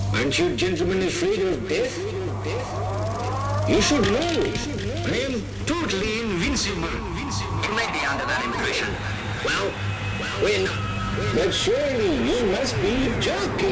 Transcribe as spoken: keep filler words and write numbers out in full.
Aren't you gentlemen afraid of death? You should know. I am totally invincible. You may be under that impression. Well, we're not. But surely you must be joking.